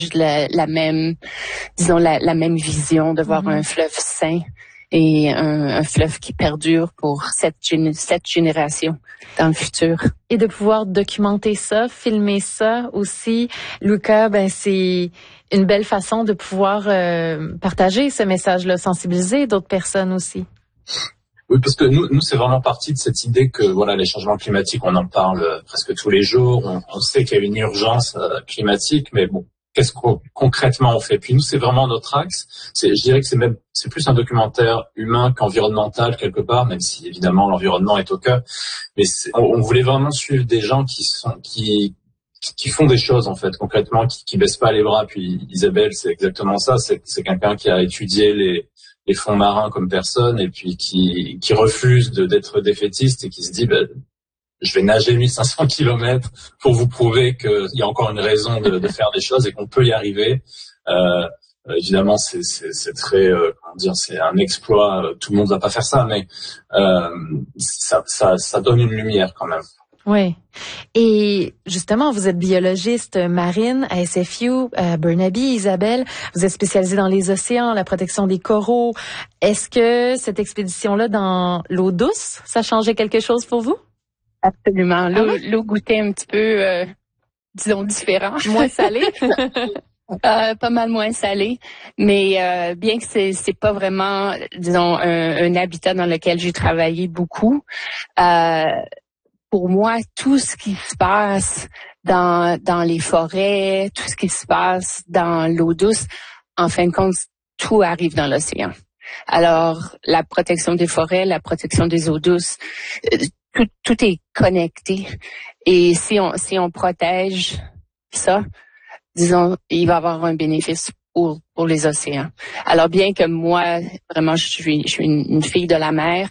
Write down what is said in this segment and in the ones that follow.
la même, disons, la même vision de voir un fleuve sain et un fleuve qui perdure pour cette génération dans le futur. Et de pouvoir documenter ça, filmer ça aussi, Luca, c'est une belle façon de pouvoir partager ce message-là, sensibiliser d'autres personnes aussi. Oui, parce que nous, c'est vraiment parti de cette idée que voilà, les changements climatiques, on en parle presque tous les jours. On sait qu'il y a une urgence climatique, mais bon, qu'est-ce qu'on concrètement on fait? Puis nous, c'est vraiment notre axe. Je dirais que c'est plus un documentaire humain qu'environnemental quelque part, même si évidemment l'environnement est au cœur. Mais on voulait vraiment suivre des gens qui font des choses en fait concrètement, qui baissent pas les bras. Puis Isabelle, c'est exactement ça. C'est quelqu'un qui a étudié les fonds marins comme personne et puis qui refuse d'être défaitiste et qui se dit je vais nager 1500 kilomètres pour vous prouver qu'il y a encore une raison de faire des choses et qu'on peut y arriver. Évidemment, c'est très comment dire, c'est un exploit. Tout le monde va pas faire ça, mais ça donne une lumière quand même. Oui. Et justement, vous êtes biologiste marine à SFU, à Burnaby, Isabelle. Vous êtes spécialisée dans les océans, la protection des coraux. Est-ce que cette expédition-là dans l'eau douce, ça changeait quelque chose pour vous? Absolument. L'eau goûtait un petit peu, disons, différent. Moins salée? Pas mal moins salé, mais bien que c'est pas vraiment, disons, un habitat dans lequel j'ai travaillé beaucoup. Pour moi, tout ce qui se passe dans les forêts, tout ce qui se passe dans l'eau douce, en fin de compte, tout arrive dans l'océan. Alors, la protection des forêts, la protection des eaux douces, tout est connecté. Et si on protège ça, disons, il va y avoir un bénéfice pour les océans. Alors, bien que moi, vraiment, je suis une fille de la mer,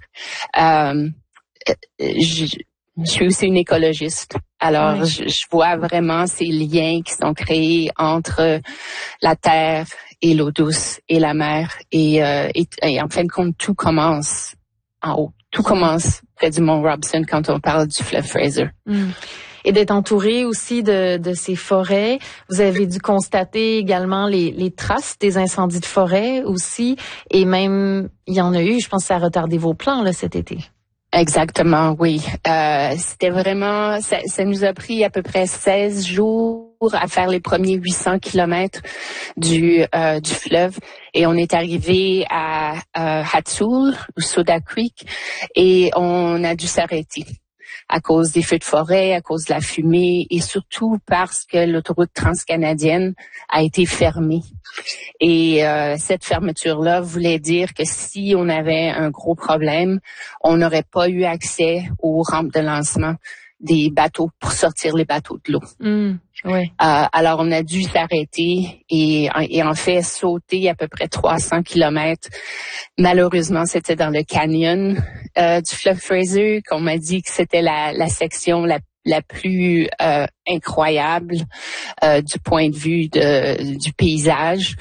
je suis aussi une écologiste. Alors, oui. je vois vraiment ces liens qui sont créés entre la terre et l'eau douce et la mer. Et en fin de compte, tout commence en haut. Tout commence près du mont Robson quand on parle du fleuve Fraser. Et d'être entouré aussi de ces forêts. Vous avez dû constater également les traces des incendies de forêt aussi. Et même, il y en a eu, je pense que ça a retardé vos plans là, cet été. Exactement, oui. C'était vraiment, ça nous a pris à peu près 16 jours à faire les premiers 800 kilomètres du fleuve. Et on est arrivé à Hatsul, ou Soda Creek, et on a dû s'arrêter à cause des feux de forêt, à cause de la fumée, et surtout parce que l'autoroute transcanadienne a été fermée. Et cette fermeture-là voulait dire que si on avait un gros problème, on n'aurait pas eu accès aux rampes de lancement des bateaux pour sortir les bateaux de l'eau. Oui. Alors, on a dû s'arrêter et en fait sauter à peu près 300 kilomètres. Malheureusement, c'était dans le canyon du fleuve Fraser qu'on m'a dit que c'était la section la plus incroyable du point de vue du paysage.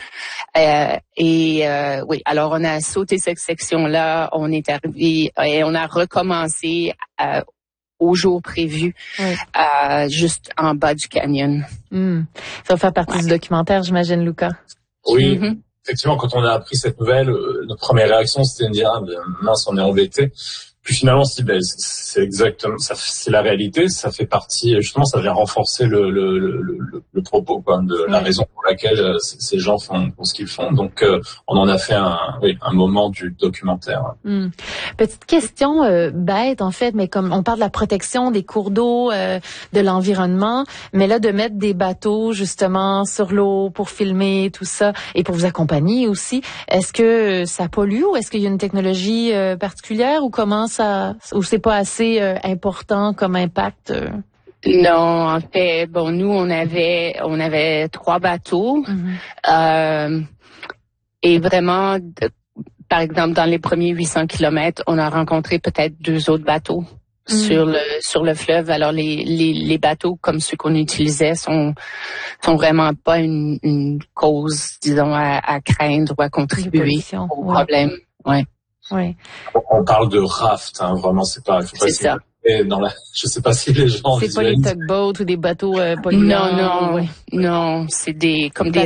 Oui, alors on a sauté cette section-là, on est arrivé et on a recommencé au jour prévu, juste en bas du canyon. Ça va faire partie du documentaire, j'imagine, Luca. Oui, effectivement, quand on a appris cette nouvelle, notre première réaction, c'était de dire mince, on est embêté. Puis finalement, c'est exactement, c'est la réalité. Ça fait partie, justement, ça vient renforcer le propos, quoi, de la raison pour laquelle ces gens font ce qu'ils font. Donc, on en a fait un moment du documentaire. Petite question bête en fait, mais comme on parle de la protection des cours d'eau, de l'environnement, mais là de mettre des bateaux justement sur l'eau pour filmer tout ça et pour vous accompagner aussi, est-ce que ça pollue ou est-ce qu'il y a une technologie particulière ou comment ça, ou c'est pas assez important comme impact? Non, en fait, bon, nous on avait 3 bateaux et vraiment, par exemple, dans les premiers 800 kilomètres, on a rencontré peut-être 2 autres bateaux sur le fleuve. Alors les bateaux comme ceux qu'on utilisait sont vraiment pas une cause, disons, à craindre ou à contribuer au problème. Ouais. Oui. On parle de raft, vraiment, c'est pas. C'est ça. Je sais pas si les gens. C'est pas les tugboats ou des bateaux polluants. Non, c'est comme des